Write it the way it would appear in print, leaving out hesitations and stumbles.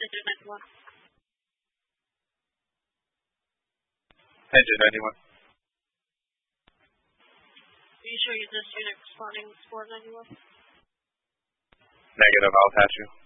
Engine 91. Engine 91. Are you sure you this unit responding 491? Negative, I'll pass you.